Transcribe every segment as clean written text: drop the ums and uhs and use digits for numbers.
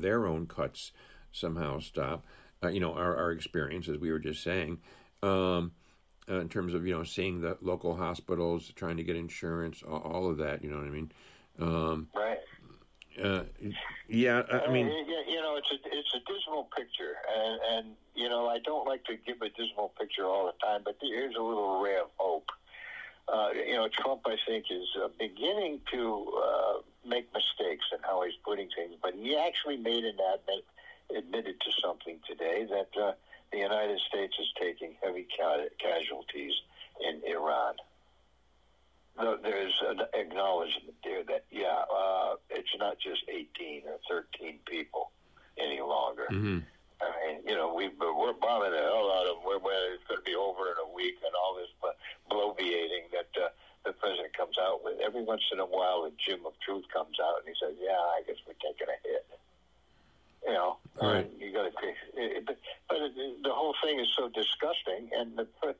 their own cuts somehow stop. Our experience, as we were just saying, in terms of seeing the local hospitals, trying to get insurance, all of that. You know what I mean? Right. It's a dismal picture, and I don't like to give a dismal picture all the time, but here's a little ray of hope. Trump, I think, is beginning to make mistakes in how he's putting things, but he actually admitted to something today that the United States is taking heavy casualties in Iran. There's an acknowledgement there that, it's not just 18 or 13 people any longer. Mm-hmm. I mean, we're bombing the hell out of them. It's going to be over in a week, and all this bloviating that the president comes out with. Every once in a while, the Jim of Truth comes out, and he says, I guess we're taking a hit. Right. You got to, but the whole thing is so disgusting, and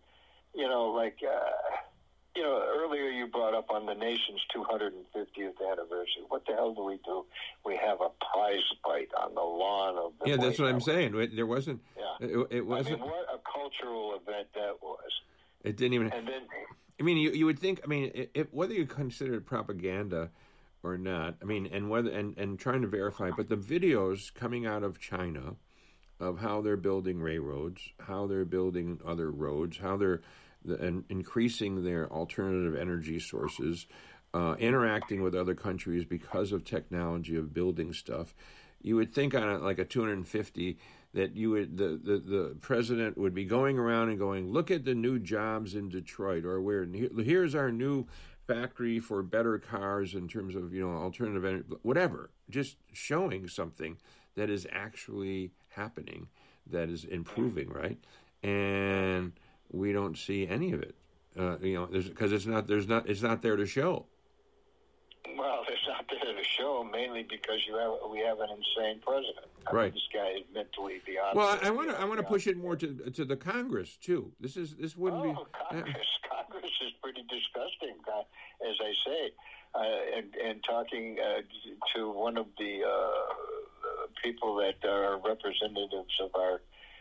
earlier you brought up on the nation's 250th anniversary. What the hell do we do? We have a prize fight on the lawn of the. Yeah, that's what I'm saying. There wasn't. Yeah. It wasn't. I mean, what a cultural event that was. It didn't even. And then, I mean, you would think. I mean, whether you consider it propaganda or not. I mean, and whether and trying to verify, but the videos coming out of China of how they're building railroads, how they're building other roads, how they're increasing their alternative energy sources, interacting with other countries because of technology of building stuff. You would think on like a 250 that the president would be going around and going, look at the new jobs in Detroit, or here's our new factory for better cars in terms of alternative energy, whatever. Just showing something that is actually happening, that is improving, right? And we don't see any of it, because it's not there to show. Well, it's not there to show, mainly because we have an insane president. Right. This guy is mentally beyond. Well, I want to push it more to the Congress too. This wouldn't be. Congress is pretty disgusting, as I say, and talking to one of the people that are representatives of our,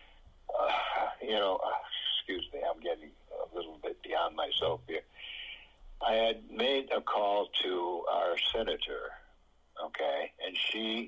excuse me, I'm getting a little bit beyond myself here. I had made a call to our senator, okay, and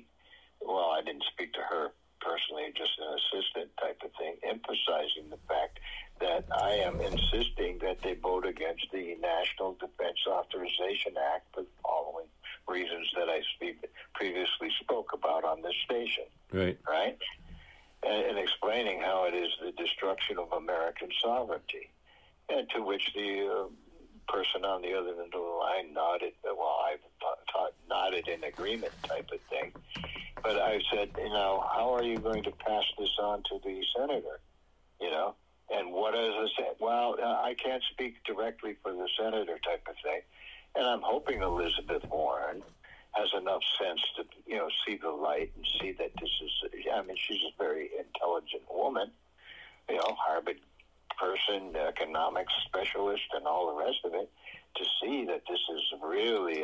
I didn't speak to her personally, just an assistant type of thing, emphasizing the fact that I am insisting that they vote against the National Defense Authorization Act for the following reasons that I previously spoke about on this station. Right? And explaining how it is the destruction of American sovereignty, and to which the person on the other end of the line nodded. Well, I nodded in agreement, type of thing. But I said, how are you going to pass this on to the senator? And what is I said? Well, I can't speak directly for the senator, type of thing. And I'm hoping Elizabeth Warren has enough sense to see the light and see that this is. I mean, she's a very intelligent woman. Harvard person, economics specialist, and all the rest of it, to see that this is really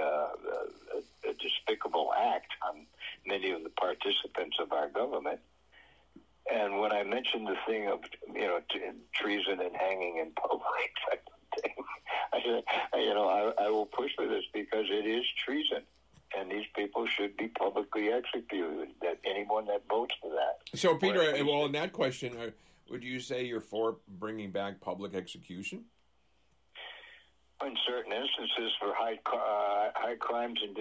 a despicable act on many of the participants of our government. And when I mentioned the thing of treason and hanging in public type of thing, I said, I will push for this because it is treason, and these people should be publicly executed. That anyone that votes for that. So, Peter, in that question. Would you say you're for bringing back public execution? In certain instances, for high crimes and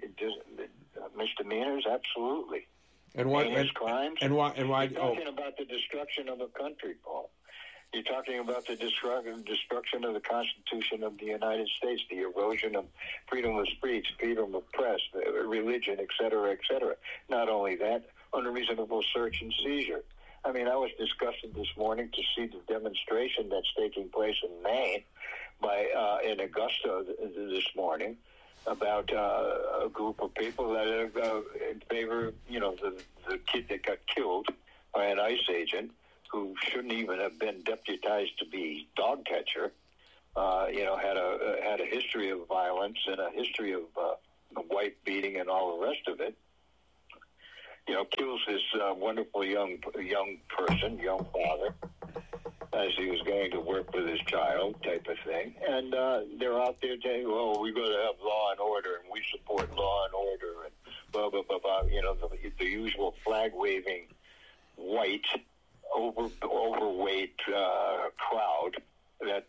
misdemeanors, absolutely. And what crimes? And why? You're talking about the destruction of a country, Paul. You're talking about the destruction of the Constitution of the United States, the erosion of freedom of speech, freedom of press, religion, et cetera, et cetera. Not only that, unreasonable search and seizure. I mean, I was disgusted this morning to see the demonstration that's taking place in Maine in Augusta this morning about a group of people that are in favor of, the kid that got killed by an ICE agent who shouldn't even have been deputized to be dog catcher, had a history of violence and a history of wife beating and all the rest of it. kills this wonderful young person, young father, as he was going to work with his child, type of thing. And they're out there saying, "Well, we're going to have law and order, and we support law and order," and blah blah blah blah. The usual flag waving, white, overweight crowd. That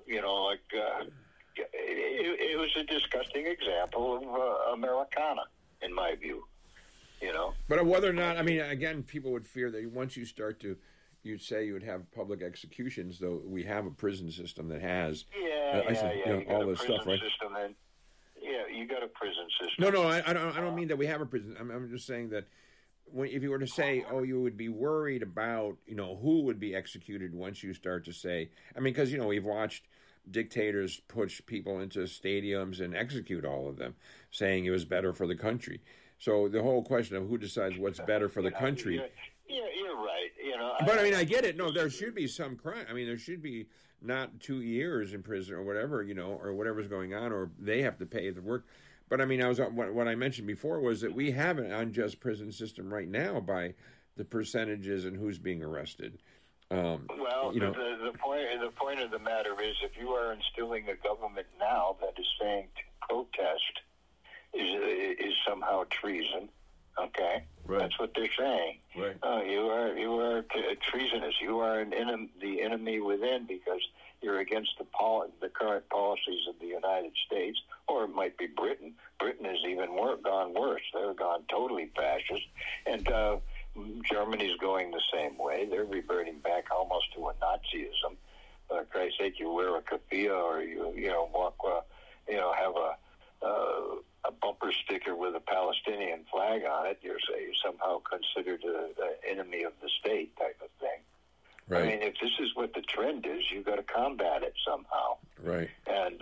it was a disgusting example of Americana, in my view. But whether or not, I mean, again, people would fear that once you start to, you'd say you would have public executions, though we have a prison system that has all this stuff, right? You got a prison system. No, I don't mean that we have a prison. I'm just saying that if you were to say, you would be worried about, who would be executed once you start to say, I mean, because, we've watched dictators push people into stadiums and execute all of them, saying it was better for the country. So the whole question of who decides what's better for the country. You're right. But I mean, I get it. No, there should be some crime. I mean, there should be not 2 years in prison or whatever, or whatever's going on, or they have to pay the work. But I mean, what I mentioned before was that we have an unjust prison system right now by the percentages and who's being arrested. The point of the matter is, if you are instilling a government now that is saying to protest is somehow treason, okay? Right. That's what they're saying. Right. You are treasonous. You are the enemy within because you're against the current policies of the United States, or it might be Britain. Britain has even gone worse. They've gone totally fascist, and Germany's going the same way. They're reverting back almost to a Nazism. For Christ's sake, you wear a keffiyeh or you walk, have a bumper sticker with a Palestinian flag on it. You're somehow considered an enemy of the state type of thing. Right. I mean, if this is what the trend is, you've got to combat it somehow. Right. And,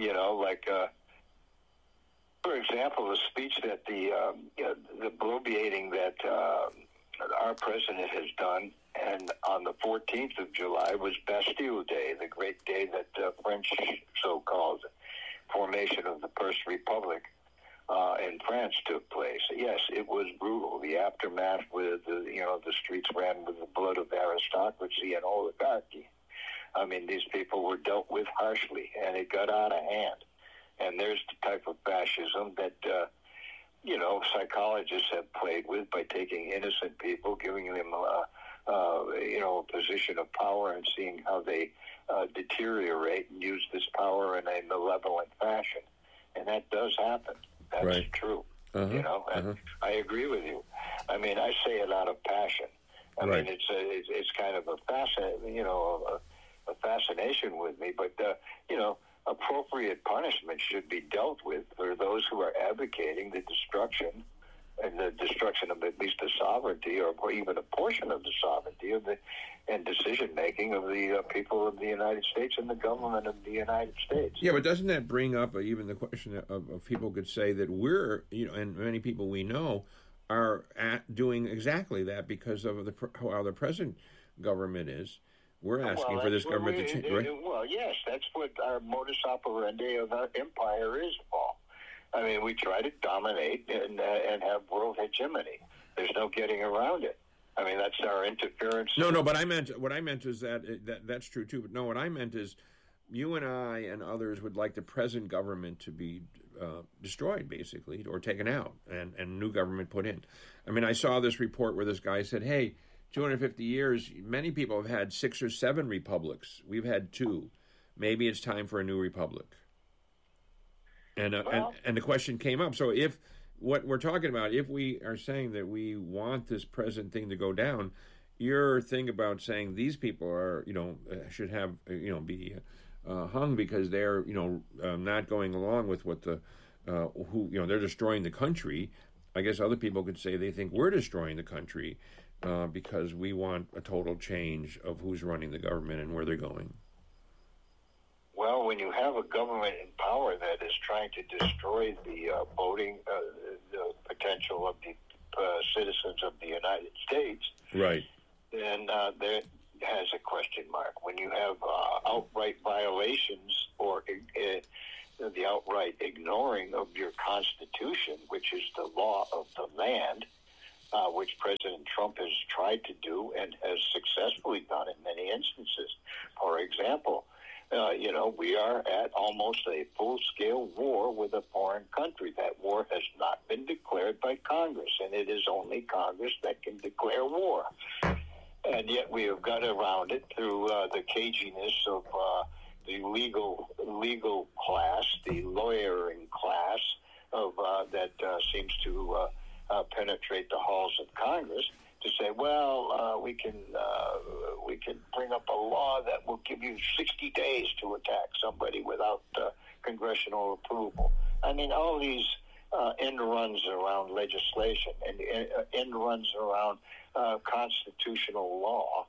for example, the speech that the bloviating that our president has done, and on the 14th of July was Bastille Day, the great day that French so-called formation of the First Republic in France took place. Yes, it was brutal. The aftermath with the streets ran with the blood of aristocracy and oligarchy. I mean, these people were dealt with harshly, and it got out of hand. And there's the type of fascism that psychologists have played with by taking innocent people, giving them a position of power, and seeing how they deteriorate and use this power in a malevolent fashion. And that does happen. That's right. True. And I agree with you. I mean, I say it out of passion. I right. mean, it's kind of a fascination with me, but appropriate punishment should be dealt with for those who are advocating the destruction of at least the sovereignty, or even a portion of the sovereignty and decision making of the people of the United States and the government of the United States. Yeah, but doesn't that bring up even the question of people could say that we're, and many people we know are doing exactly that because of how the present government is. We're asking for this government to change, right? Well, yes, that's what our modus operandi of our empire is, Paul. I mean, we try to dominate and have world hegemony. There's no getting around it. I mean, that's our interference. No, but what I meant is that's true too. But no, what I meant is you and I and others would like the present government to be destroyed, basically, or taken out, and new government put in. I mean, I saw this report where this guy said, hey, 250 years, many people have had 6 or 7 republics. We've had 2. Maybe it's time for a new republic. And the question came up. So if what we're talking about, if we are saying that we want this present thing to go down, your thing about saying these people are, should have, be hung because they're, not going along with what they're destroying the country. I guess other people could say they think we're destroying the country because we want a total change of who's running the government and where they're going. Well, when you have a government in power that is trying to destroy the voting, the potential of the citizens of the United States, right, then there has a question mark. When you have outright violations or the outright ignoring of your Constitution, which is the law of the land, which President Trump has tried to do and has successfully done in many instances. For example, we are at almost a full-scale war with a foreign country. That war has not been declared by Congress, and it is only Congress that can declare war. And yet we have got around it through the caginess of the legal class, the lawyering class of that seems to penetrate the halls of Congress to say, well, we can bring up a law that will give you 60 days to attack somebody without congressional approval. I mean, all these end runs around legislation and end runs around constitutional law,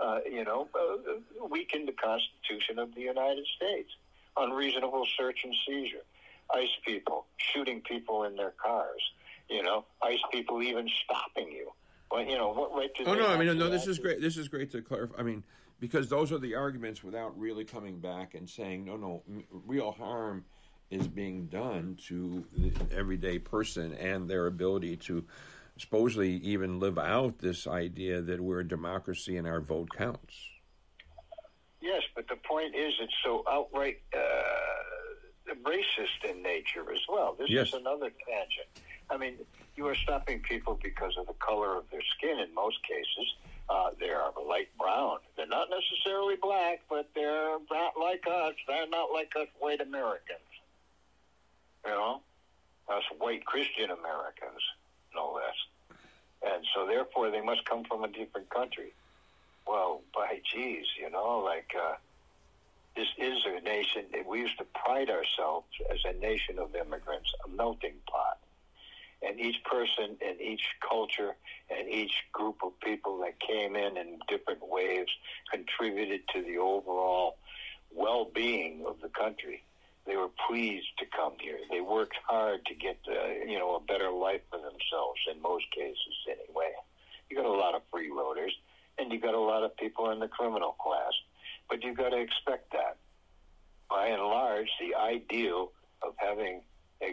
weaken the Constitution of the United States. Unreasonable search and seizure, ICE people shooting people in their cars, ICE people even stopping you. Well, what right to? Oh no, I mean, no. This is great. This is great to clarify. I mean, because those are the arguments without really coming back and saying, no, real harm is being done to the everyday person and their ability to supposedly even live out this idea that we're a democracy and our vote counts. Yes, but the point is it's so outright racist in nature as well. This is another tangent. I mean, you are stopping people because of the color of their skin in most cases. They are light brown. They're not necessarily black, but they're not like us. They're not like us white Americans. Us white Christian Americans, no less. And so therefore they must come from a different country. Well, by geez, this is a nation. We used to pride ourselves as a nation of immigrants, a melting pot. And each person and each culture and each group of people that came in different waves contributed to the overall well-being of the country. They were pleased to come here. They worked hard to get, a better life for themselves in most cases anyway. You got a lot of freeloaders, and you got a lot of people in the criminal class. But you got to expect that. By and large, the ideal of having a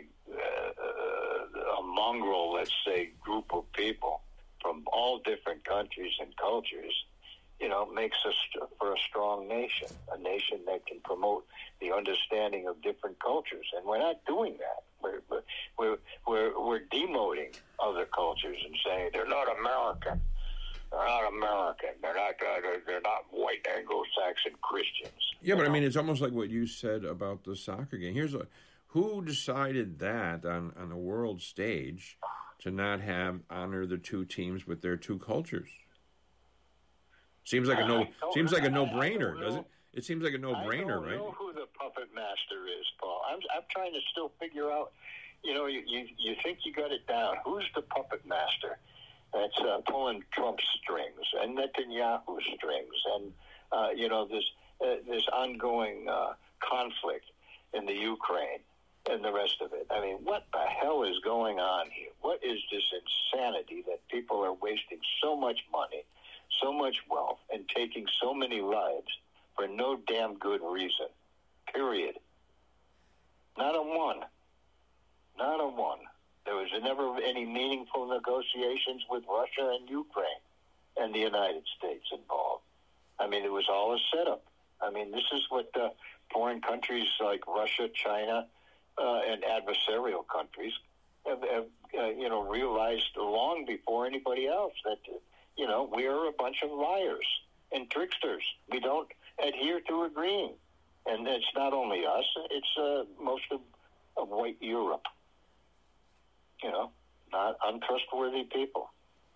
mongrel, let's say, group of people from all different countries and cultures, makes us for a strong nation, a nation that can promote the understanding of different cultures. And we're not doing that. We're demoting other cultures and saying they're not American. They're not American. They're not white Anglo-Saxon Christians. Yeah, but I mean, it's almost like what you said about the soccer game. Who decided that on a world stage to not honor the two teams with their two cultures? Seems like a no-brainer, doesn't it? It seems like a no-brainer, right? I don't know who the puppet master is, Paul. I'm trying to still figure out. You think you got it down. Who's the puppet master that's pulling Trump's strings and Netanyahu's strings and this ongoing conflict in the Ukraine and the rest of it? I mean, what the hell is going on here? What is this insanity that people are wasting so much money, so much wealth, and taking so many lives for no damn good reason? Period. Not a one. Not a one. There was never any meaningful negotiations with Russia and Ukraine and the United States involved. I mean, it was all a setup. I mean, this is what foreign countries like Russia, China, and adversarial countries have realized long before anybody else that, we are a bunch of liars and tricksters. We don't adhere to agreeing. And it's not only us, it's most of white Europe. Not untrustworthy people.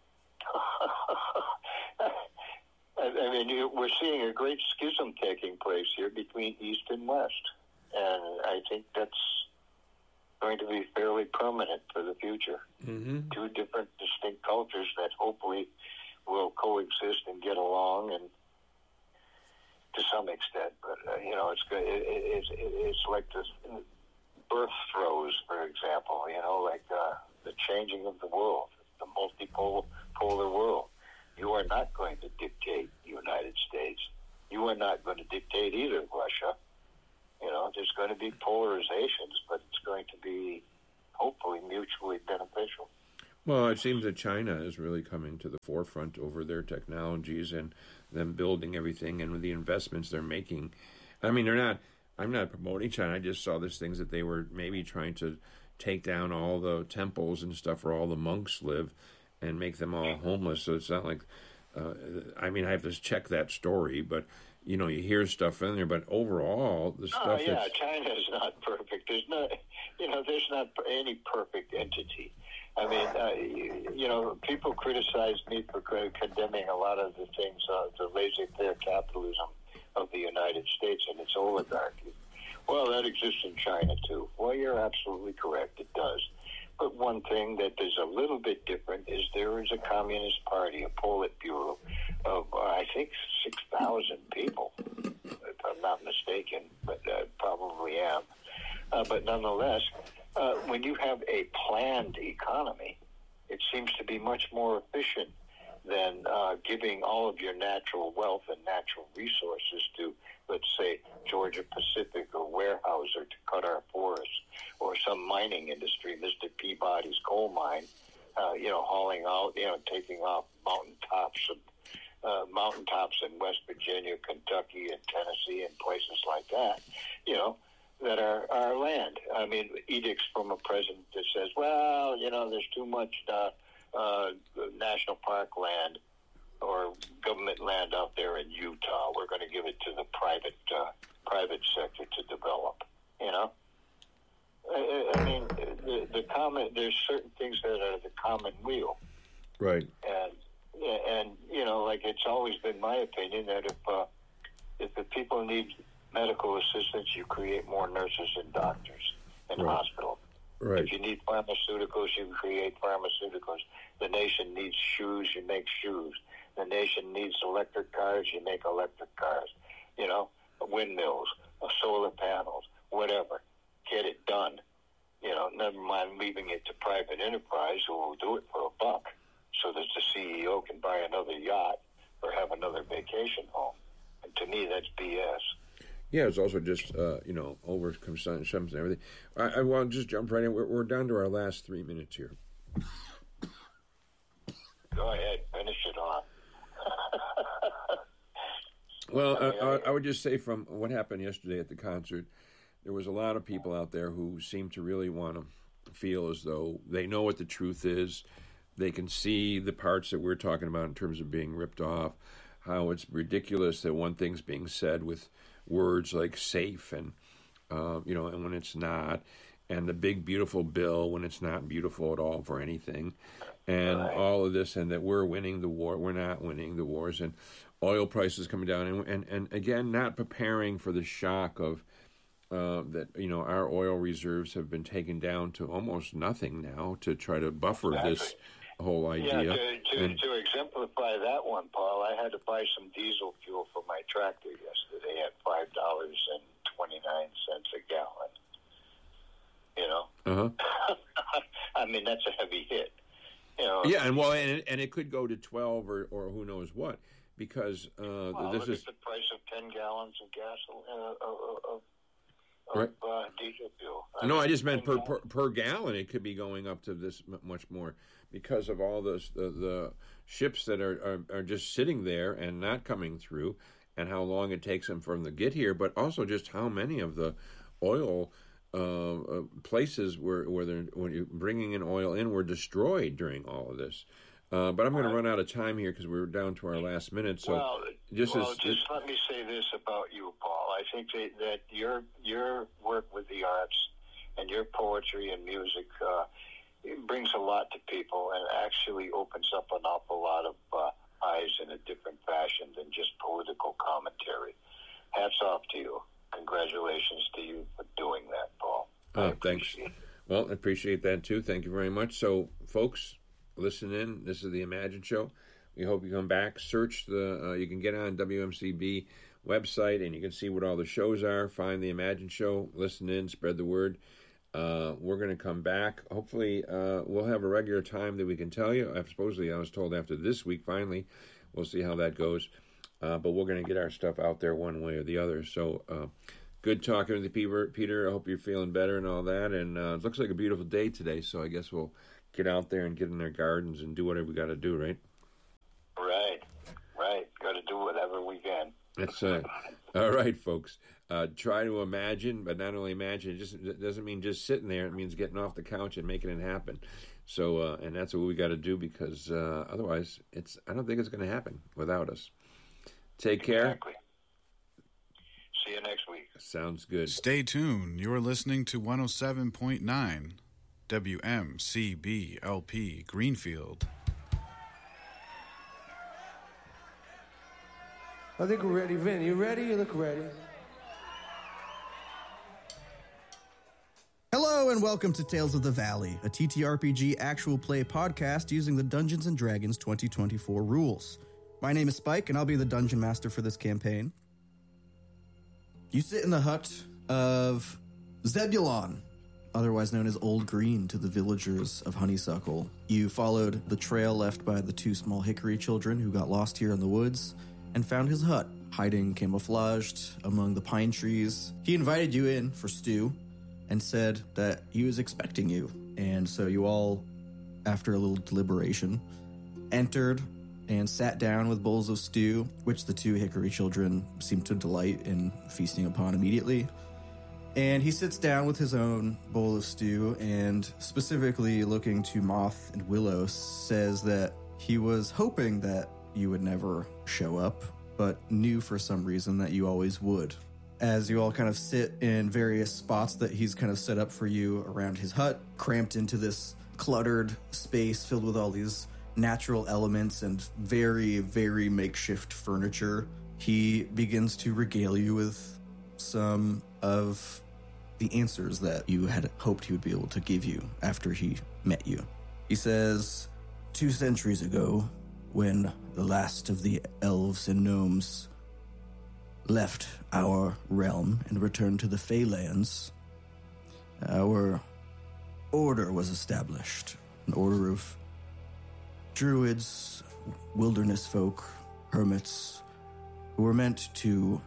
I mean, we're seeing a great schism taking place here between East and West. And I think that's going to be fairly permanent for the future. Mm-hmm. Two different distinct cultures that hopefully will coexist and get along, and to some extent. But it's good. It's like this birth throes, for example. Like the changing of the world, the multipolar world. You are not going to dictate the United States. You are not going to dictate either Russia. There's going to be polarizations, but it's going to be hopefully mutually beneficial. Well, Well, it seems that China is really coming to the forefront over their technologies and them building everything and with the investments they're making. I mean, they're not. I'm not promoting China. I just saw these things that they were maybe trying to take down all the temples and stuff where all the monks live and make them all homeless. So it's not like. I mean, I have to check that story, but you know, you hear stuff in there. But overall, the stuff. Oh yeah, China is not perfect. There's not, there's not any perfect entity. I mean, people criticize me for condemning a lot of the things, the laissez-faire capitalism of the United States and its oligarchy. Well, that exists in China too. Well, you're absolutely correct. It does. But one thing that is a little bit different is there is a Communist Party, a Politburo of, I think, 6,000 people, if I'm not mistaken, but I probably am. But nonetheless, when you have a planned economy, it seems to be much more efficient than giving all of your natural wealth and natural resources to, let's say, Georgia Pacific or Weyerhaeuser to cut our forests, or some mining industry, Mr. Peabody's coal mine, hauling out, taking off mountaintops in West Virginia, Kentucky, and Tennessee, and places like that, that are our land. I mean, edicts from a president that says, well, there's too much national park land or government land out there in Utah. We're going to give it to the private sector to develop. I mean, there's certain things that are the common wheel, right? And like it's always been my opinion that if the people need medical assistance, you create more nurses and doctors in hospitals. Right. If you need pharmaceuticals, you create pharmaceuticals. The nation needs shoes, you make shoes. The nation needs electric cars, you make electric cars. Windmills, solar panels, whatever. Get it done. Never mind leaving it to private enterprise who will do it for a buck so that the CEO can buy another yacht or have another vacation home. And to me, that's BS. Yeah, it's also just, overconsumption and everything. I want to just jump right in. We're down to our last 3 minutes here. Go ahead, finish it off. Well, I would just say from what happened yesterday at the concert, there was a lot of people out there who seem to really want to feel as though they know what the truth is. They can see the parts that we're talking about in terms of being ripped off, how it's ridiculous that one thing's being said with words like safe and, and when it's not, and the big, beautiful bill when it's not beautiful at all for anything, and all of this, and that we're winning the war. We're not winning the wars, and oil prices coming down, and again, not preparing for the shock of that, our oil reserves have been taken down to almost nothing now to try to buffer this whole idea. Yeah, to exemplify that one, Paul, I had to buy some diesel fuel for my tractor yesterday at $5.29 a gallon. I mean, that's a heavy hit. Yeah, and it could go to 12 or who knows what, because this look is at the price of 10 gallons of gasoline diesel fuel. I just meant per gallon. It could be going up to this much more because of all this the ships that are just sitting there and not coming through, and how long it takes them for them to get here, but also just how many of the oil places where when you're bringing in oil in were destroyed during all of this. But I'm going to run out of time here because we're down to our last minute. So just let me say this about you, Paul. I think that your work with the arts and your poetry and music it brings a lot to people and actually opens up an awful lot of eyes in a different fashion than just political commentary. Hats off to you. Congratulations to you for doing that, Paul. Thanks. Well, I appreciate that too. Thank you very much. So, folks, listen in. This is the Imagine Show. We hope you come back. Search you can get on WMCB website and you can see what all the shows are. Find the Imagine Show. Listen in. Spread the word. We're going to come back. Hopefully, we'll have a regular time that we can tell you. Supposedly, I was told after this week, finally. We'll see how that goes. But we're going to get our stuff out there one way or the other. So, good talking with you, Peter. I hope you're feeling better and all that. And it looks like a beautiful day today, so I guess we'll get out there and get in their gardens and do whatever we got to do, right? Right. Got to do whatever we can. That's all right, folks. Try to imagine, but not only imagine. It doesn't mean just sitting there. It means getting off the couch and making it happen. So, and that's what we got to do, because otherwise, I don't think it's going to happen without us. Take care. Exactly. See you next week. Sounds good. Stay tuned. You're listening to 107.9 WMCBLP Greenfield. I think we're ready. Vin, you ready? You look ready. Hello and welcome to Tales of the Valley, a TTRPG actual play podcast using the Dungeons & Dragons 2024 rules. My name is Spike, and I'll be the Dungeon Master for this campaign. You sit in the hut of Zebulon, otherwise known as Old Green to the villagers of Honeysuckle. You followed the trail left by the two small hickory children who got lost here in the woods and found his hut, hiding camouflaged among the pine trees. He invited you in for stew and said that he was expecting you. And so you all, after a little deliberation, entered and sat down with bowls of stew, which the two hickory children seemed to delight in feasting upon immediately. And he sits down with his own bowl of stew, and specifically looking to Moth and Willow, says that he was hoping that you would never show up, but knew for some reason that you always would. As you all kind of sit in various spots that he's kind of set up for you around his hut, cramped into this cluttered space filled with all these natural elements and very, very makeshift furniture, he begins to regale you with some of the answers that you had hoped he would be able to give you after he met you. He says, 2 centuries ago, when the last of the elves and gnomes left our realm and returned to the Feylands, our order was established. An order of druids, wilderness folk, hermits, who were meant to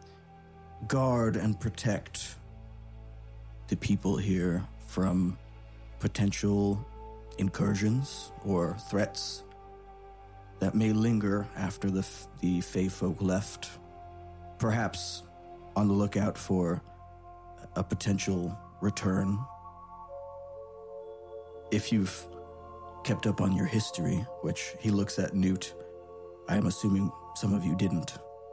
guard and protect the people here from potential incursions or threats that may linger after the Fey folk left. Perhaps on the lookout for a potential return. If you've kept up on your history, which he looks at Newt, I am assuming some of you didn't,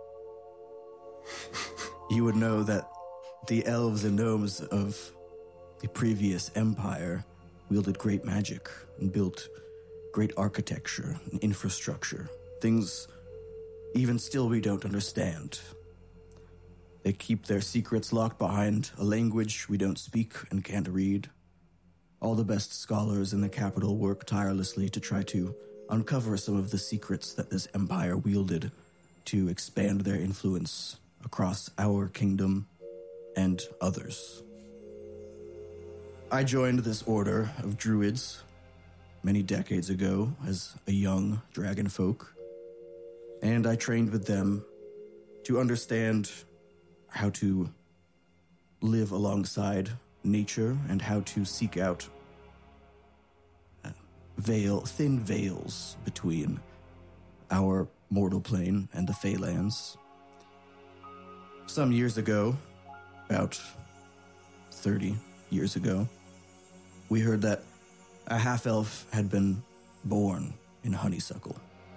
you would know that the elves and gnomes of the previous empire wielded great magic and built great architecture and infrastructure. Things even still we don't understand. They keep their secrets locked behind a language we don't speak and can't read. All the best scholars in the capital work tirelessly to try to uncover some of the secrets that this empire wielded to expand their influence across our kingdom and others. I joined this order of druids many decades ago as a young dragon folk, and I trained with them to understand how to live alongside nature and how to seek out thin veils between our mortal plane and the Feylands. Some years ago, about 30 years ago, we heard that a half-elf had been born in Honeysuckle.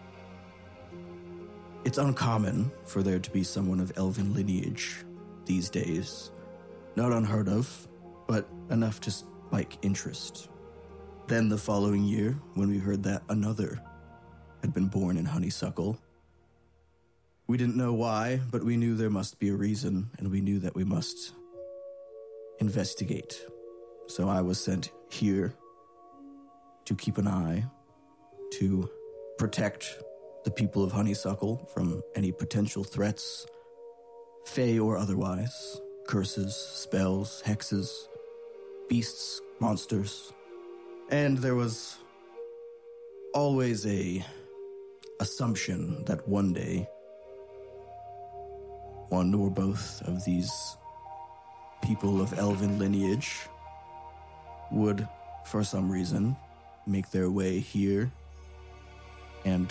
It's uncommon for there to be someone of elven lineage these days. Not unheard of, but enough to spike interest. Then the following year, when we heard that another had been born in Honeysuckle, we didn't know why, but we knew there must be a reason, and we knew that we must investigate. So I was sent here to keep an eye, to protect the people of Honeysuckle from any potential threats, fey or otherwise, curses, spells, hexes, beasts, monsters. And there was always a assumption that one day, one or both of these people of elven lineage would, for some reason, make their way here. And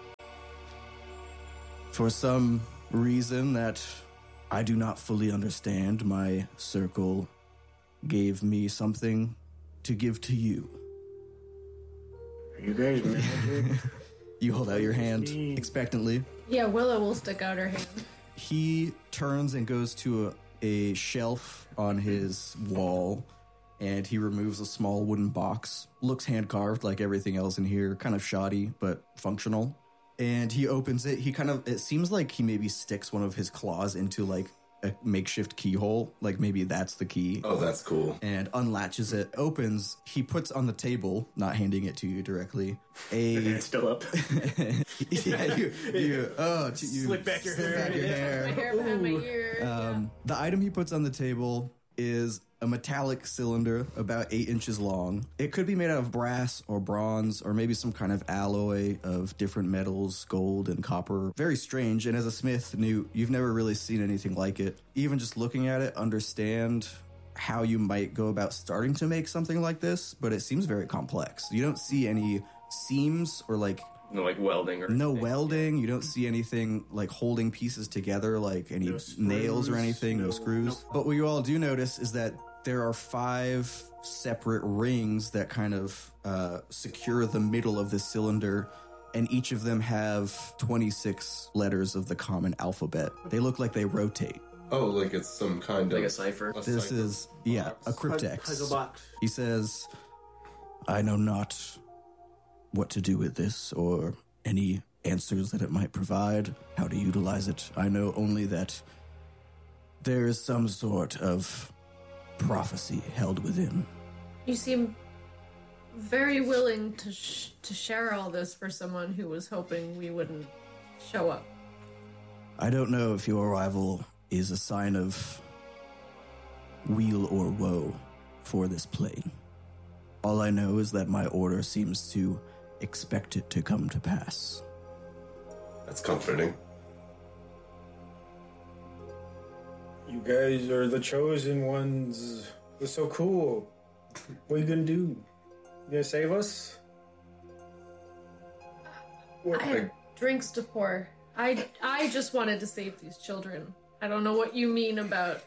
for some reason that I do not fully understand, my circle gave me something to give to you. You guys magic? You hold out your hand expectantly. Yeah, Willow will stick out her hand. He turns and goes to a shelf on his wall, and he removes a small wooden box. Looks hand-carved like everything else in here, kind of shoddy, but functional. And he opens it. It seems like he maybe sticks one of his claws into like a makeshift keyhole. Like maybe that's the key. Oh, that's cool. And unlatches it, opens. He puts on the table, not handing it to you directly, It's still up. yeah, you Slick back your hair. My hair behind my ear. The item he puts on the table is a metallic cylinder about 8 inches long. It could be made out of brass or bronze or maybe some kind of alloy of different metals, gold and copper. Very strange, and as a smith, Newt, you've never really seen anything like it. Even just looking at it, understand how you might go about starting to make something like this, but it seems very complex. You don't see any seams or No, like welding or anything. welding. You don't see anything like holding pieces together, like any nails or anything, no screws. But what you all do notice is that there are 5 separate rings that kind of secure the middle of the cylinder, and each of them have 26 letters of the common alphabet. They look like they rotate. Oh, like it's some kind Like of... a cipher. This is, a cryptex. Puzzle box. He says, I know not what to do with this or any answers that it might provide, how to utilize it. I know only that there is some sort of prophecy held within. You seem very willing to share all this for someone who was hoping we wouldn't show up. I don't know if your arrival is a sign of weal or woe for this plane. All I know is that my order seems to expect it to come to pass. That's comforting. You guys are the chosen ones. It's so cool. What are you gonna do? You gonna save us? I have drinks to pour. I just wanted to save these children. I don't know what you mean about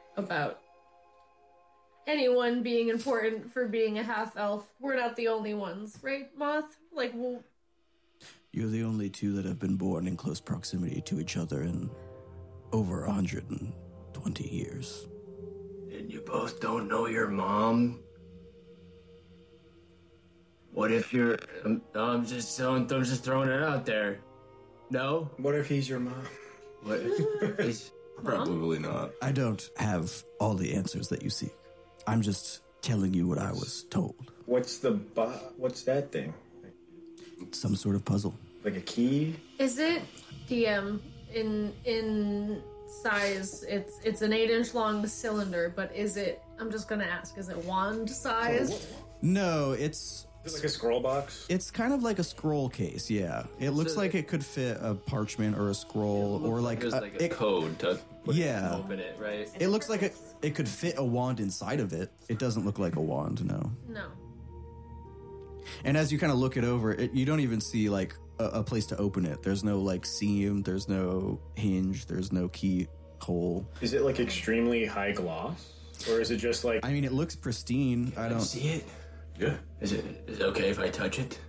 anyone being important for being a half-elf. We're not the only ones, right, Moth? You're the only two that have been born in close proximity to each other in over 120 years. And you both don't know your mom? What if you're... I'm just throwing it out there. No? What if he's your mom? What? Is... Probably not. I don't have all the answers that you seek. I'm just telling you what I was told. What's what's that thing? Some sort of puzzle. Like a key? Is it, DM, in size, it's an 8-inch long cylinder, but is it, I'm just gonna ask, is it wand sized? No, it's Is it like a scroll box? It's kind of like a scroll case, yeah. It looks like it could fit a parchment or a scroll or like There's like a code to open it, right? It looks like it could fit a wand inside of it. It doesn't look like a wand, no. No. And as you kind of look it over, you don't even see like a place to open it. There's no like seam, there's no hinge, there's no keyhole. Is it like extremely high gloss? Or is it just like... I mean, it looks pristine. I don't... see it? Yeah. Is it okay if I touch it?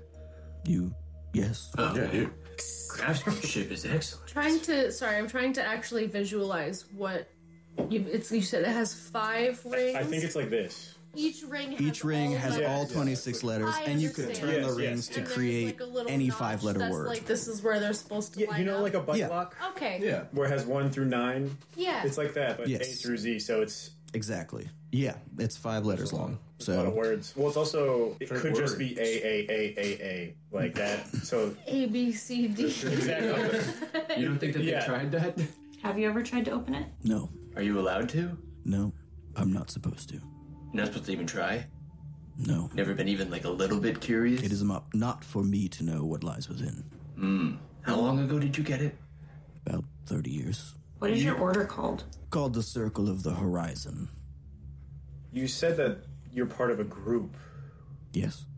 Yes. Oh. Yeah, you. Craftsmanship is excellent. I'm trying to actually visualize what you said it has 5 rings. I think it's like this. Each ring has all 26 letters, and you could turn the rings to And there's, create like, a little any notch 5-letter that's word. Like this is where they're supposed to line You know, up. like a button Yeah. lock? Okay. Yeah. Where it has 1 through 9? Yeah. It's like that, but Yes. A through Z, so it's Exactly. Yeah, it's 5 letters long. a lot of So words. Well, it's also... It Different could just words. be A, like that. So... A B C D. Exactly. You don't think that Yeah. they tried that? Have you ever tried to open it? no, Are you allowed to? no, I'm not supposed to. You're not supposed to even try? No, Never been even like a little bit curious? it is not for me to know what lies within. How long ago did you get it? About 30 years. What is your order called? Called the Circle of the Horizon. You said that you're part of a group. Yes.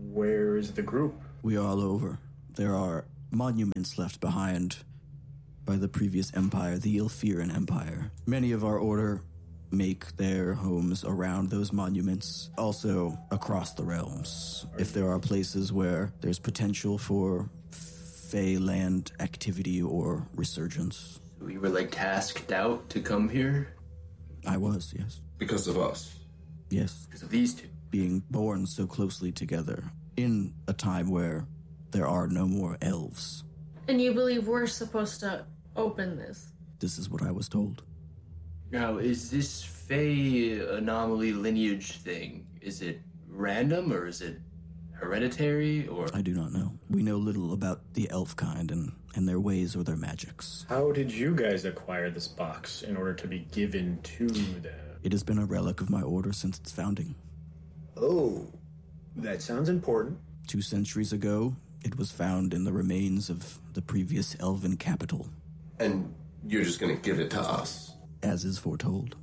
Where is the group? We are all over. There are monuments left behind by the previous empire, the Ilfiran Empire. Many of our order make their homes around those monuments, also across the realms. If there are places where there's potential for Fey land activity or resurgence. We were like tasked out to come here I was, yes. Because of us. Yes. because of these two. Being born so closely together in a time where there are no more elves. And you believe we're supposed to open this? This is what I was told. Now, is this Fey anomaly lineage thing, is it random or is it hereditary or... I do not know. We know little about the elf kind and their ways or their magics. How did you guys acquire this box in order to be given to them? It has been a relic of my order since its founding. Oh, that sounds important. 2 centuries ago, it was found in the remains of the previous elven capital, And you're just gonna give it to us. as is foretold.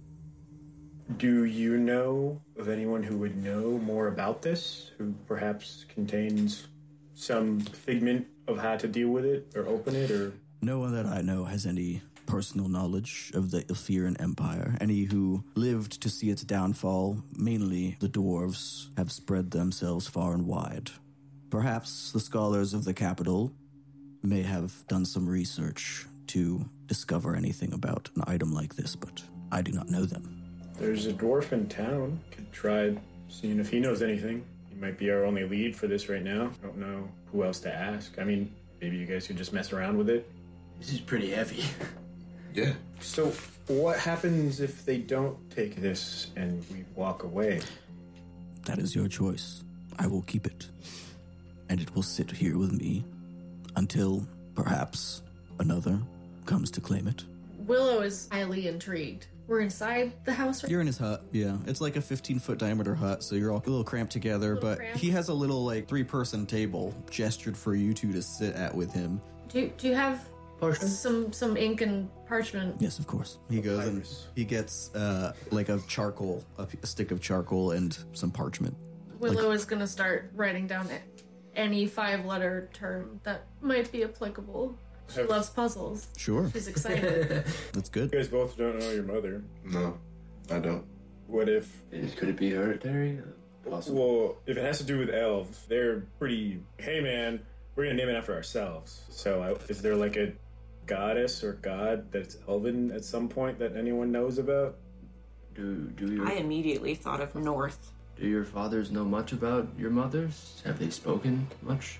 Do you know of anyone who would know more about this, who perhaps contains some figment of how to deal with it or open it, or... No one that I know has any personal knowledge of the Ilfiran Empire. Any who lived to see its downfall, mainly the dwarves, have spread themselves far and wide. Perhaps the scholars of the capital may have done some research to discover anything about an item like this, but I do not know them. There's a dwarf in town. Could try seeing if he knows anything. He might be our only lead for this right now. I don't know who else to ask. I mean, maybe you guys could just mess around with it. This is pretty heavy. Yeah. So, what happens if they don't take this and we walk away? That is your choice. I will keep it. And it will sit here with me until, perhaps, another comes to claim it. Willow is highly intrigued. We're inside the house. You're in his hut, yeah. It's like a 15-foot diameter hut, so you're all a little cramped together, Little but cramped. he has a little, 3-person table gestured for you two to sit at with him. Do you have some ink and parchment? Yes, of course. He goes and Papyrus. he gets, a stick of charcoal and some parchment. Willow is gonna start writing down any 5-letter term that might be applicable. She loves puzzles. Sure, She's excited. that's You good. guys both don't know your mother. No, I don't. What if... Could it be hereditary? Possible. Well, if it has to do with elves, they're pretty... Hey, man, we're gonna name it after ourselves. So, is there like a goddess or god that's elven at some point that anyone knows about? Do I immediately thought of North. your fathers know much about your mothers? Have they spoken much?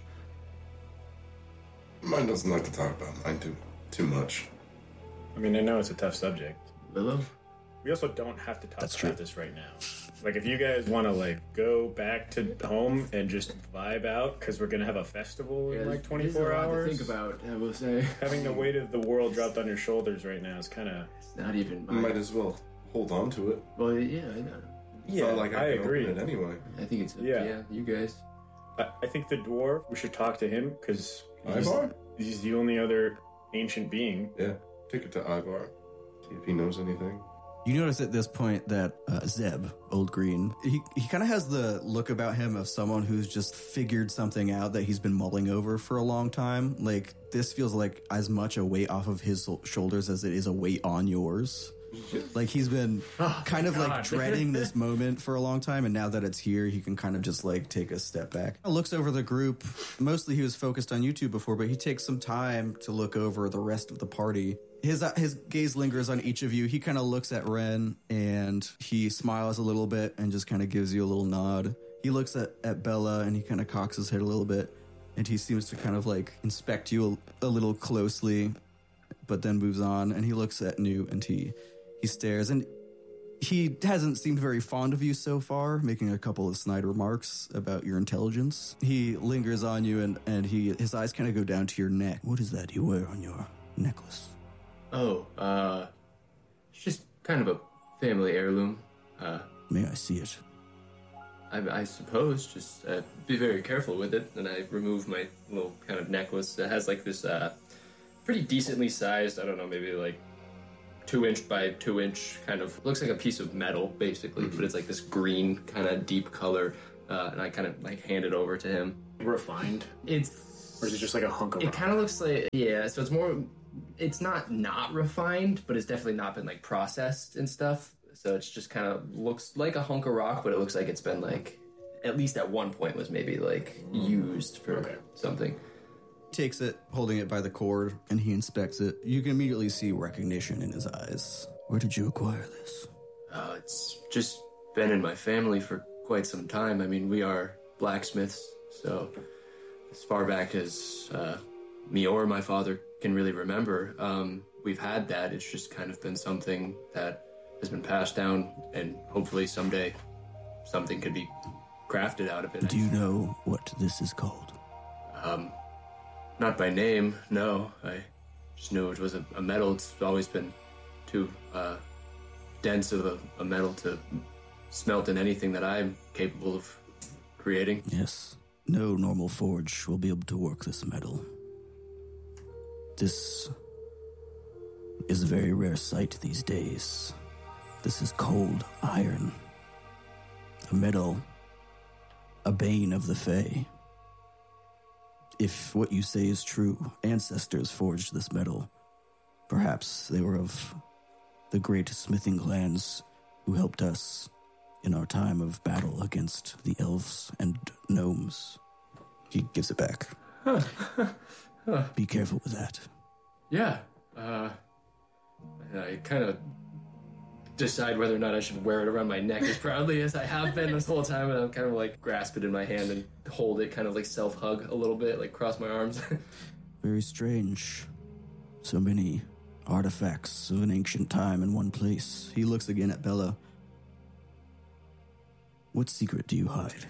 Mine doesn't like to talk about mine too much. I mean, I know it's a tough subject. Willow? We also don't have to talk That's about true. this right now. Like, if you guys want to, go back to home and just vibe out, because we're going to have a festival in, 24 hours. To think about, I will say. Having the weight of the world dropped on your shoulders right now is kind of... It's not even I mine. might as well hold on to it. Well, yeah, I know. Yeah, Felt like I could agree. open it anyway. I think it's Yeah. you guys. I think the dwarf, we should talk to him, because Ivar? he's the only other ancient being. Yeah. Take it to Ivar. See if he knows anything. You notice at this point that Zeb, Old Green, he kind of has the look about him of someone who's just figured something out that he's been mulling over for a long time. Like, this feels like as much a weight off of his shoulders as it is a weight on yours. Like, he's been kind of like dreading this moment for a long time, and now that it's here, he can kind of just take a step back. Looks over the group. Mostly he was focused on you two before, but he takes some time to look over the rest of the party. His gaze lingers on each of you. He kind of looks at Ren, and he smiles a little bit and just kind of gives you a little nod. He looks at Bella, and he kind of cocks his head a little bit, and he seems to kind of inspect you a little closely, but then moves on, and he looks at Nu, and he stares, and he hasn't seemed very fond of you so far, making a couple of snide remarks about your intelligence. He lingers on you, and his eyes kind of go down to your neck. What is that you wear on your necklace? Oh, it's just kind of a family heirloom. May I see it? I suppose, just be very careful with it. And I remove my little kind of necklace that has this pretty decently sized, I don't know, maybe 2-inch by 2-inch kind of, looks like a piece of metal basically, but it's this green kind of deep color and I kind of like hand it over to him. Refined? Or is it just like a hunk of It rock? kind of looks like, yeah, so it's more, it's not refined, but it's definitely not been like processed and stuff. So it's just kind of looks like a hunk of rock, but it looks like it's been like, at least at one point was maybe like used for something. Takes it, holding it by the cord, and he inspects it. You can immediately see recognition in his eyes. Where did you acquire this? It's just been in my family for quite some time. I mean, we are blacksmiths, so as far back as me or my father can really remember, we've had that. It's just kind of been something that has been passed down, and hopefully someday something could be crafted out of it. Do you know what this is called? Not by name, no. I just knew it was a metal. It's always been too dense of a metal to smelt in anything that I'm capable of creating. Yes. No normal forge will be able to work this metal. This is a very rare sight these days. This is cold iron. A metal, a bane of the Fae. If what you say is true, ancestors forged this metal. Perhaps they were of the great smithing clans who helped us in our time of battle against the elves and gnomes. He gives it back. Be careful with that. Yeah. I kind of decide whether or not I should wear it around my neck as proudly as I have been this whole time, and I'm kind of like grasp it in my hand and hold it, kind of like self-hug a little bit, like cross my arms. Very strange. So many artifacts of an ancient time in one place. He looks again at Bella. What secret do you hide?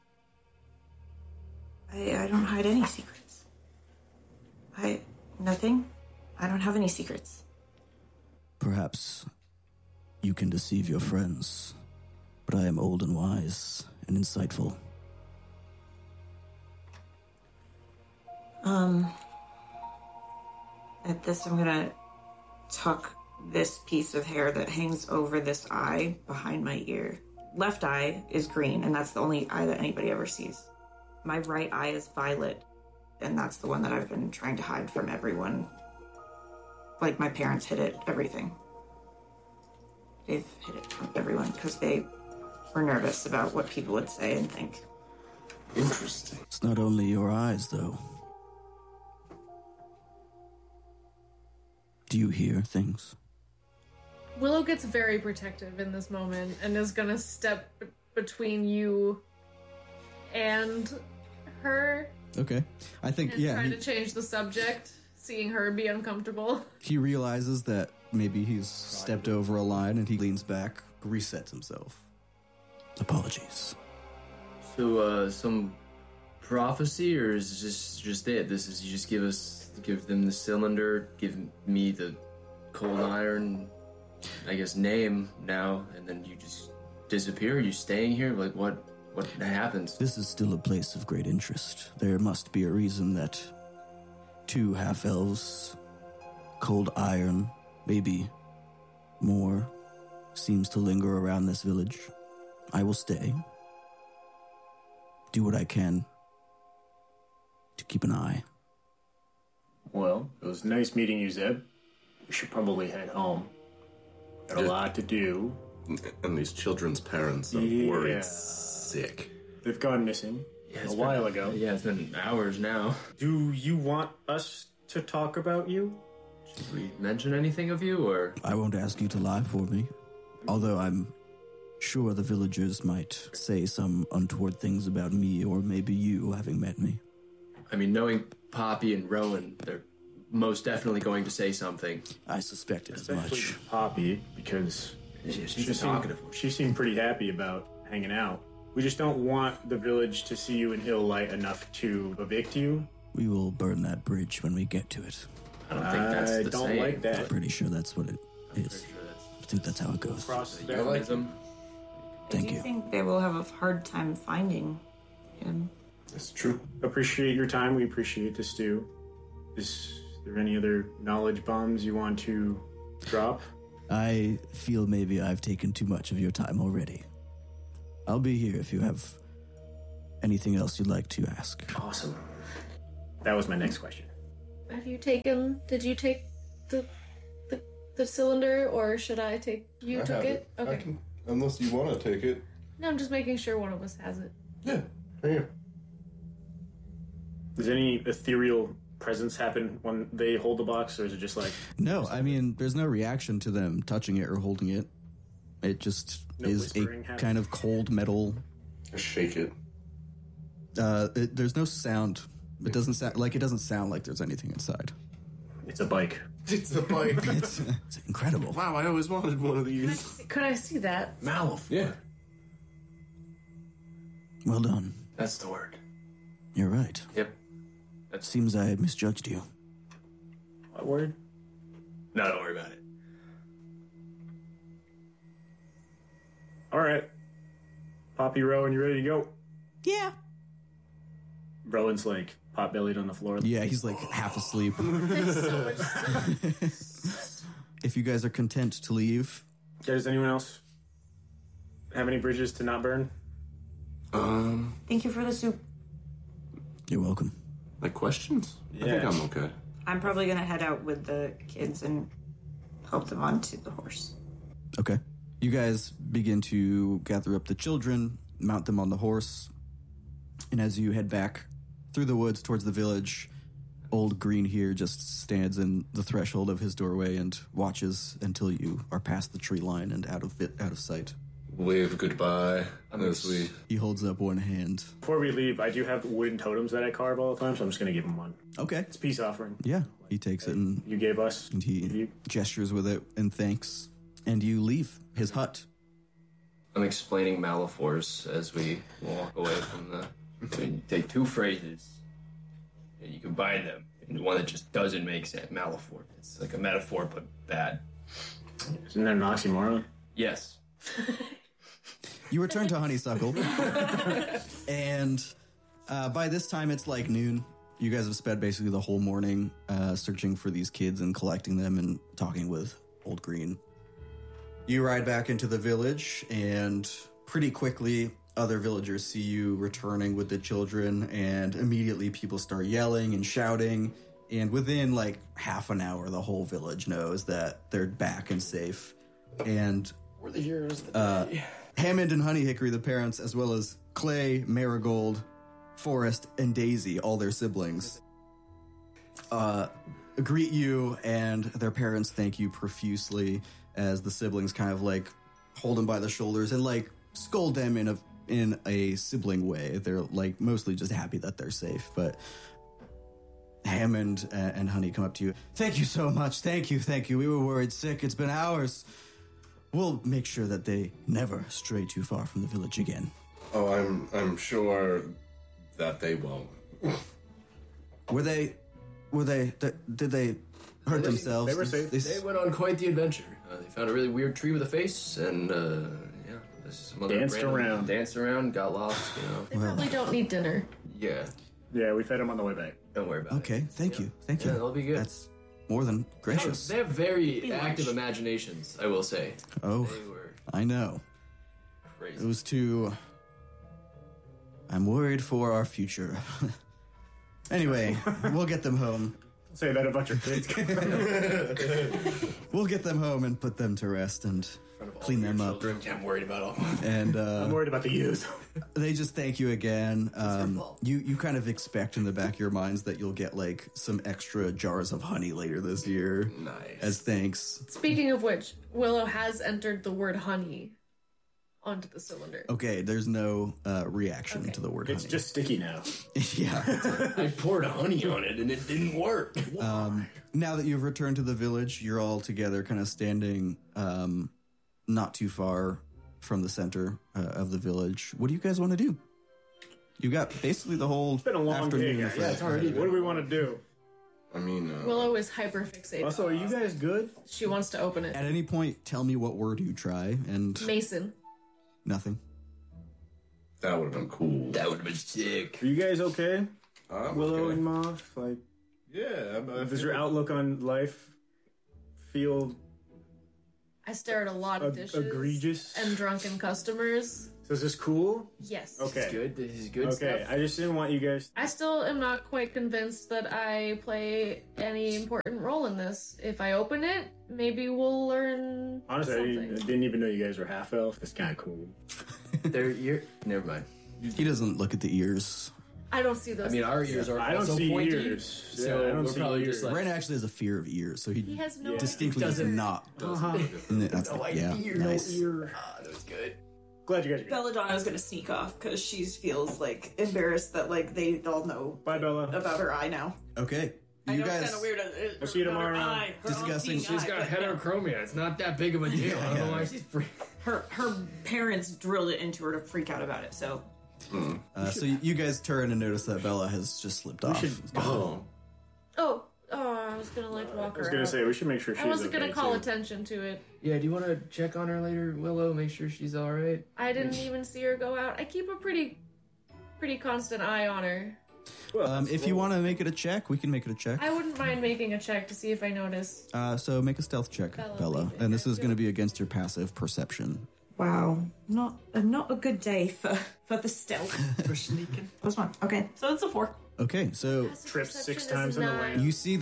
I don't hide any secrets. Nothing. I don't have any secrets. Perhaps you can deceive your friends, but I am old and wise and insightful. At this, I'm gonna tuck this piece of hair that hangs over this eye behind my ear. Left eye is green, and that's the only eye that anybody ever sees. My right eye is violet, and that's the one that I've been trying to hide from everyone. Like, my parents hid it, everything. They've hid it from everyone because they were nervous about what people would say and think. Interesting. It's not only your eyes, though. Do you hear things? Willow gets very protective in this moment and is gonna step between you and her. Okay. I think, and trying to change the subject, seeing her be uncomfortable. He realizes that maybe he's stepped over a line and he leans back, resets himself. Apologies. So, some prophecy, or is this just it? This is, you just give them the cylinder, give me the cold iron, I guess, name now, and then you just disappear? Are you staying here? Like, what happens? This is still a place of great interest. There must be a reason that 2 half-elves, cold iron, maybe more, seems to linger around this village. I will stay. Do what I can to keep an eye. Well, it was nice meeting you, Zeb. We should probably head home. Got a lot to do. And these children's parents are worried sick. They've gone missing a while ago. Yeah, it's been hours now. Do you want us to talk about you? Should we mention anything of you, or? I won't ask you to lie for me. Although I'm sure the villagers might say some untoward things about me, or maybe you having met me. I mean, knowing Poppy and Rowan, they're most definitely going to say something. I suspected as Especially much. Poppy, because She's a talkative one. she seemed pretty happy about hanging out. We just don't want the village to see you in ill light enough to evict you. We will burn that bridge when we get to it. I don't think that's the I don't saying. like that. I'm pretty sure that's what it is. Pretty sure that's I think that's how it goes. Cross the that. euphemism. Thank I do you. think they will have a hard time finding him. That's true. Appreciate your time. We appreciate the stew. Is there any other knowledge bombs you want to drop? I feel maybe I've taken too much of your time already. I'll be here if you have anything else you'd like to ask? Awesome. That was my next question. Did you take the cylinder, or should I take? You I took have it? Okay. I can, unless you want to take it. No, I'm just making sure one of us has it. Yeah. Here. Does any ethereal presence happen when they hold the box, or is it just like... No, I mean, there's no reaction to them touching it or holding it. It just is a whispering happen? kind of cold metal. Just shake it. There's no sound. It doesn't sound like there's anything inside. It's a bike. It's a bike. It's incredible. Wow, I always wanted one of these. Could I see that? Malif. Yeah. Well done. That's the word. You're right. Yep. Seems I misjudged you. What word? No, don't worry about it. All right. Poppy Rowan, you ready to go? Yeah. Rowan's like pot-bellied on the floor. Yeah, he's like half asleep. If you guys are content to leave. Does anyone else have any bridges to not burn? Thank you for the soup. You're welcome. Like questions? Yeah. I think I'm okay. I'm probably gonna head out with the kids and help them onto the horse. Okay. You guys begin to gather up the children, mount them on the horse, and as you head back through the woods towards the village, Old Green here just stands in the threshold of his doorway and watches until you are past the tree line and out of sight. Wave goodbye as we... He holds up one hand. Before we leave, I do have wooden totems that I carve all the time, so I'm just going to give him one. Okay. It's a peace offering. Yeah. He takes it and You gave us. he gestures with it in thanks. And you leave his hut. I'm explaining Malifaux as we walk away from the... You take two phrases, and you combine them into one that just doesn't make sense. Malifaux. It's like a metaphor, but bad. Isn't that an oxymoron? Yes. You return to Honeysuckle. And by this time, it's like noon. You guys have spent basically the whole morning searching for these kids and collecting them and talking with Old Green. You ride back into the village, and pretty quickly, other villagers see you returning with the children, and immediately people start yelling and shouting. And within like half an hour, the whole village knows that they're back and safe. And We're the heroes of the day. Hammond and Honey Hickory, the parents, as well as Clay, Marigold, Forrest, and Daisy, all their siblings, greet you, and their parents thank you profusely as the siblings kind of like hold them by the shoulders and like scold them in a sibling way. They're like mostly just happy that they're safe, but Hammond and Honey come up to you. Thank you so much. Thank you. We were worried sick. It's been hours. We'll make sure that they never stray too far from the village again. Oh, I'm sure that they won't. Did they hurt themselves? They were safe. They went on quite the adventure. They found a really weird tree with a face, and some other danced around, got lost. They probably don't need dinner. Yeah. Yeah, we fed him on the way back. Don't worry about it. Okay, thank you. Yeah, that'll be good. That's more than gracious. They have very active imaginations, I will say. Oh, They were I know. crazy. It was too... I'm worried for our future. Anyway, we'll get them home. Say that about your kids. We'll get them home and put them to rest and clean them up. Yeah, I'm worried about all. And I'm worried about the youth. they just thank you again. You kind of expect in the back of your minds that you'll get like some extra jars of honey later this year. Nice. As thanks. Speaking of which, Willow has entered the word honey onto the cylinder. Okay, there's no reaction to the word It's honey. just sticky now. Yeah. I poured honey on it and it didn't work. Now that you've returned to the village, you're all together kind of standing not too far from the center of the village. What do you guys want to do? You got basically the whole It's been a long afternoon. day, guys. for- What do we want to do? I mean, Willow is hyperfixated. Also, are you guys good? She wants to open it. At any point, tell me what word you try, and Mason. nothing. that would have been cool. That would have been sick. Are you guys okay? I'm Willow okay. and Moth? Like, Yeah. does your outlook on life feel I stare at a lot of dishes. Egregious. And drunken customers. So is this cool? Yes. Okay. This is good. This is good Okay, stuff. I just didn't want you guys... I still am not quite convinced that I play any important role in this. If I open it, maybe we'll learn Honestly, something. I didn't even know you guys were half-elf. That's kind of cool. Never mind. He doesn't look at the ears. I don't see those. I mean, our ears are I don't also see pointy, ears. so Yeah, I don't we're see probably ears. just like... Ren actually has a fear of ears, so He has no distinctly does ears. not. Uh-huh. That's like, yeah, nice. that was good. Glad you guys are good. Belladonna's gonna sneak off because she feels like embarrassed that like they all know Bye, Bella. about her eye now. Okay, I you know guys it's kind of weird. We'll see you tomorrow. discussing- She's got heterochromia. It's not that big of a deal. I don't know why she's free. Her parents drilled it into her to freak out about it. So So you guys turn and notice that Bella has just slipped off. Oh, I was gonna like walk I was her gonna out. say, we should make sure she's I wasn't okay, gonna call too. attention to it. Yeah, do you want to check on her later, Willow? Make sure she's all right. I didn't even see her go out. I keep a pretty constant eye on her. Well, If you want to make it a check, we can make it a check. I wouldn't mind making a check to see if I notice. So make a stealth check, Bella, thank you. and this is going to be against your passive perception. wow, not a good day for the stealth for sneaking. +1. Okay, so it's a 4. Okay, so Trips 6 Perception is times in the 9. land. you see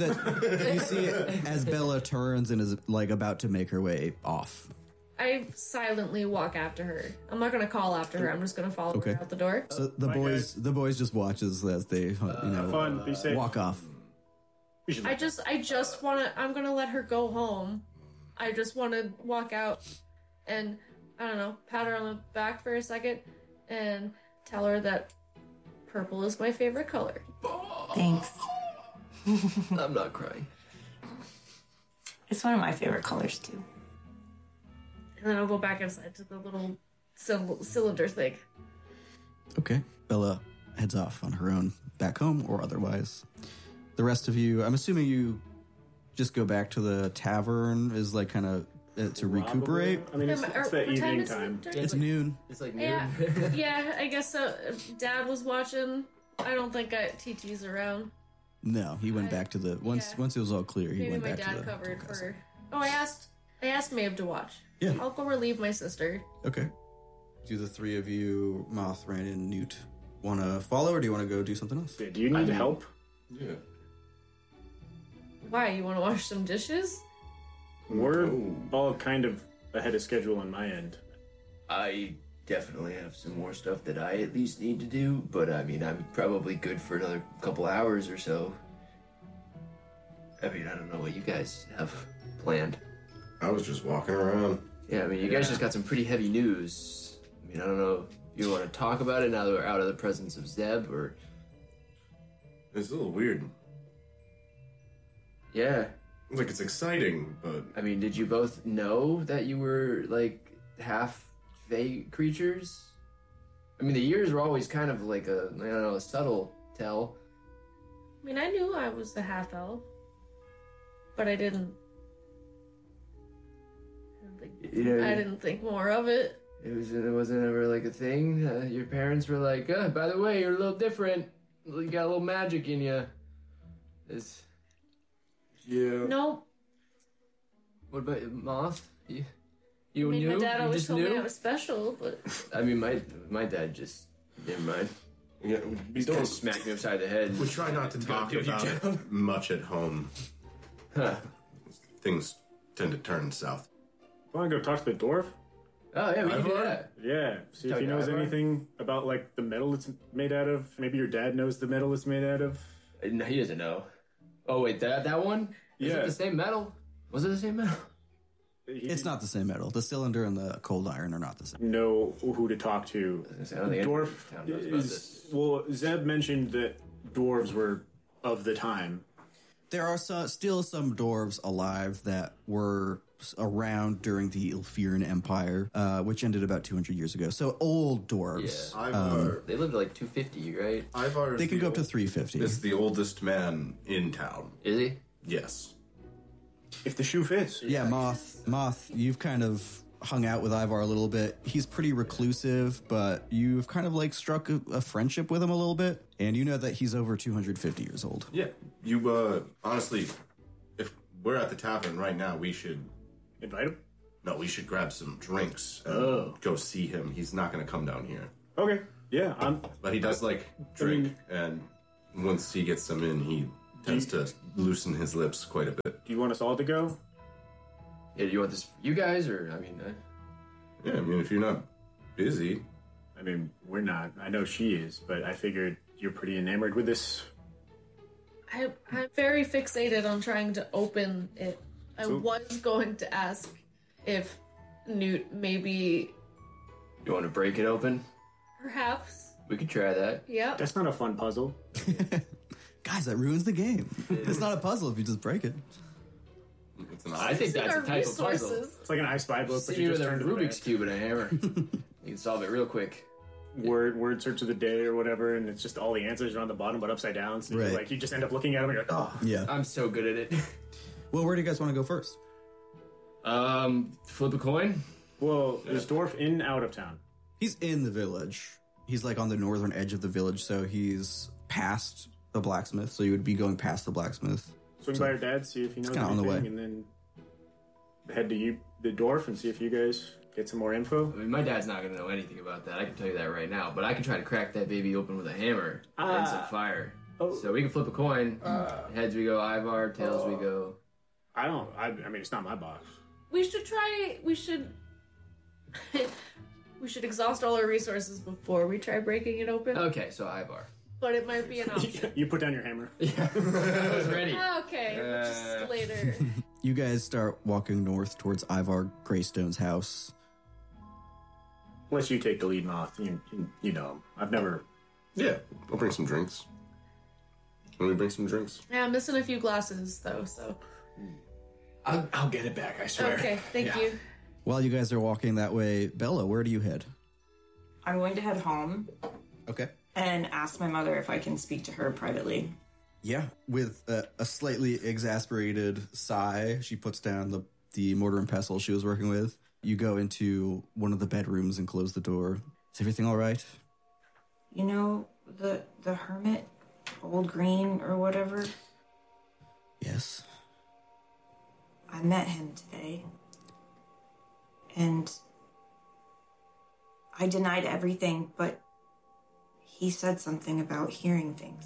it as Bella turns and is like about to make her way off. I silently walk after her. I'm not gonna call after her. I'm just gonna follow Okay. her out the door. So the boys just watches as they Fun, be safe. walk off. We should I just wanna. I'm gonna let her go home. I just want to walk out and I don't know, pat her on the back for a second and tell her that purple is my favorite color. Thanks. I'm not crying. It's one of my favorite colors too. And then I'll go back inside to the little cylinder thing. Okay, Bella heads off on her own back home or otherwise. The rest of you, I'm assuming you just go back to the tavern is like kind of to recuperate. I mean, it's What that time evening is it? time. It's noon. It's like Yeah, yeah. I guess so. Dad was watching. I don't think TT's around. No, he went back to the once it was all clear. He Maybe went my back to dad the covered castle. for. Oh, I asked Maeve to watch. Yeah. I'll go relieve my sister. Okay. Do the three of you, Moth, Rand, Newt, want to follow, or do you want to go do something else? Yeah, do you need help? Yeah. Why? You want to wash some dishes? We're all kind of ahead of schedule on my end. I definitely have some more stuff that I at least need to do, but I mean, I'm probably good for another couple hours or so. I mean, I don't know what you guys have planned. I was just walking around. Yeah, I mean, you guys just got some pretty heavy news. I mean, I don't know if you want to talk about it now that we're out of the presence of Zeb, or... It's a little weird. Yeah. Like, it's exciting, but I mean, did you both know that you were, like, half Fae creatures? I mean, the years were always kind of like a, I don't know, a subtle tell. I mean, I knew I was a half elf, but I didn't. You know, I didn't think more of it. It wasn't ever like a thing. Your parents were like, by the way, you're a little different. You got a little magic in you. It's... yeah. No, What about Moth? You I mean, knew? my dad You always just told me knew? I was special, but I mean, my dad just... Never mind. Yeah, we He kind don't of smacked me upside the head. We try not to talk do your about job. it much at home. Huh. Things tend to turn south. Want to go talk to the dwarf? Oh, yeah, we can do Ivar? that. Yeah, see if Talk he to knows Ivar? anything about, like, the metal it's made out of. Maybe your dad knows the metal it's made out of. No, he doesn't know. Oh, wait, that one? Is Yeah. it the same metal? Was it the same metal? It's not the same metal. The cylinder and the cold iron are not the same. Know who to talk to. I don't think anyone in town knows about Dwarf this. is... Well, Zeb mentioned that dwarves were of the time. There are still some dwarves alive that were around during the Ilfean Empire, which ended about 200 years ago. So old dwarves. Yeah. Ivar, They lived like 250, right? Ivar is They can the go up to old- 350. Is the oldest man in town. Is he? Yes. If the shoe fits. Yeah, Moth, you've kind of hung out with Ivar a little bit. He's pretty reclusive, but you've kind of like struck a friendship with him a little bit, and you know that he's over 250 years old. Yeah. You, honestly, if we're at the tavern right now, we should... Invite him? No, we should grab some drinks and go see him. He's not going to come down here. Okay. Yeah, But he does drink, and once he gets them in, he tends to loosen his lips quite a bit. Do you want us all to go? Yeah, do you want this for you guys, or, Yeah, I mean, if you're not busy. I mean, we're not. I know she is, but I figured you're pretty enamored with this. I'm very fixated on trying to open it. I was going to ask if Newt maybe... You want to break it open? Perhaps. We could try that. Yep. That's not a fun puzzle. Guys, that ruins the game. It's not a puzzle if you just break it. I think that's a type of puzzle. It's like an I Spy book, but you just turn a Rubik's Cube and a hammer. You can solve it real quick. Word search of the day or whatever, and it's just all the answers are on the bottom but upside down. So you just end up looking at them and you're like, oh. Yeah. I'm so good at it. Well, where do you guys want to go first? Flip a coin? Well, is Dwarf in, out of town? He's in the village. He's on the northern edge of the village, so he's past the blacksmith. So you would be going past the blacksmith. Swing by your dad, see if he knows anything, on the way. And then head to the Dwarf and see if you guys get some more info. I mean, my dad's not going to know anything about that. I can tell you that right now. But I can try to crack that baby open with a hammer and some fire. So we can flip a coin. Heads we go Ivar, tails we go... I mean, it's not my box. We should try... We should exhaust all our resources before we try breaking it open. Okay, so Ivar. But it might be an option. You put down your hammer. Yeah, I was ready. Okay, just later. You guys start walking north towards Ivar Greystone's house. Unless you take the lead, Moth. You know him. I've never... Yeah, I'll bring some drinks. Let me bring some drinks. Yeah, I'm missing a few glasses, though, so... I'll get it back, I swear. Okay, thank you. While you guys are walking that way, Bella, where do you head? I'm going to head home Okay. and ask my mother if I can speak to her privately. Yeah. With a slightly exasperated sigh, she puts down the mortar and pestle she was working with. You go into one of the bedrooms and close the door. Is everything all right? You know, the hermit, Old Green or whatever? Yes. I met him today. And I denied everything, but he said something about hearing things.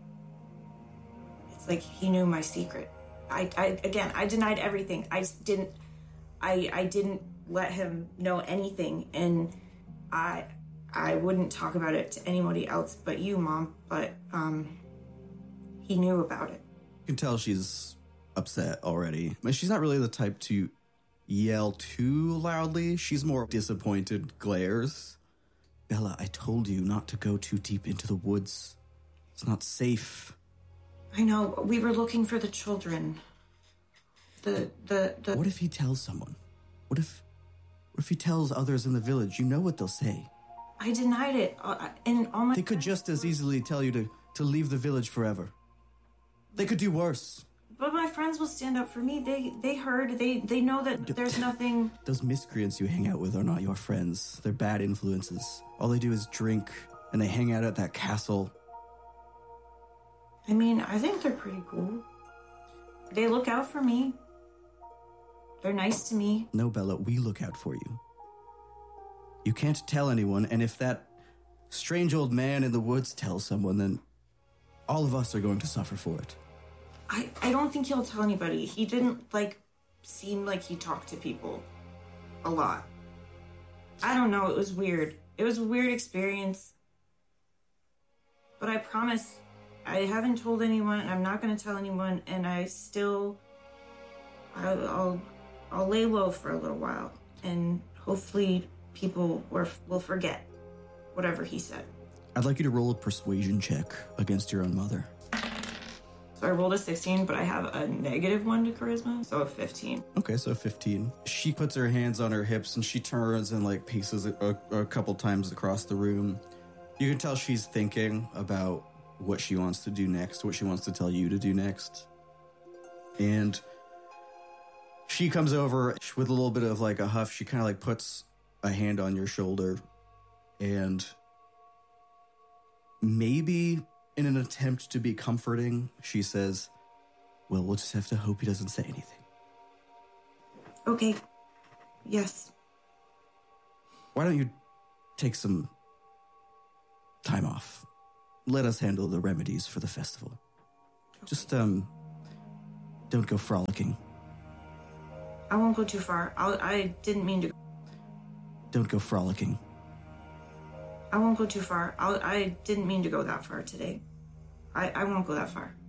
It's like he knew my secret. I denied everything. I didn't let him know anything, and I wouldn't talk about it to anybody else but you, Mom, but he knew about it. You can tell she's upset already. But she's not really the type to yell too loudly. She's more disappointed glares. Bella, I told you not to go too deep into the woods. It's not safe. I know. We were looking for the children. The What if he tells someone? What if he tells others in the village? You know what they'll say. I denied it. And all my... They could just as easily tell you to leave the village forever. They could do worse. But my friends will stand up for me. They heard. They know that there's nothing... Those miscreants you hang out with are not your friends. They're bad influences. All they do is drink, and they hang out at that castle. I mean, I think they're pretty cool. They look out for me. They're nice to me. No, Bella, we look out for you. You can't tell anyone, and if that strange old man in the woods tells someone, then all of us are going to suffer for it. I don't think he'll tell anybody. He didn't, seem like he talked to people a lot. I don't know. It was weird. It was a weird experience. But I promise I haven't told anyone. I'm not going to tell anyone. And I'll lay low for a little while. And hopefully people will forget whatever he said. I'd like you to roll a persuasion check against your own mother. So I rolled a 16, but I have a -1 to charisma, so a 15. Okay, so 15. She puts her hands on her hips and she turns and paces a couple times across the room. You can tell she's thinking about what she wants to do next, what she wants to tell you to do next. And she comes over with a little bit of a huff. She kind of puts a hand on your shoulder and maybe in an attempt to be comforting, she says, well, we'll just have to hope he doesn't say anything. Okay. Yes. Why don't you take some time off? Let us handle the remedies for the festival. Just, don't go frolicking. I won't go too far. I didn't mean to. Don't go frolicking. I won't go too far. I didn't mean to go that far today. I won't go that far.